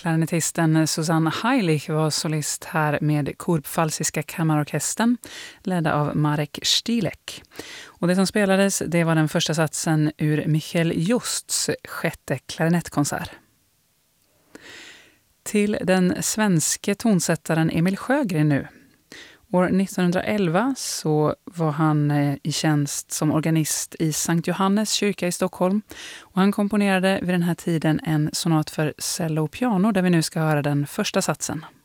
Klarinettisten Susanne Heilig var solist här med Kurpfalziska kammarorkestern, ledda av Marek Stilek. Och det som spelades, det var den första satsen ur Michael Justs sjätte klarinettkonsert. Till den svenske tonsättaren Emil Sjögren nu. År 1911 så var han i tjänst som organist i Sankt Johannes kyrka i Stockholm. Och han komponerade vid den här tiden en sonat för cello och piano där vi nu ska höra den första satsen.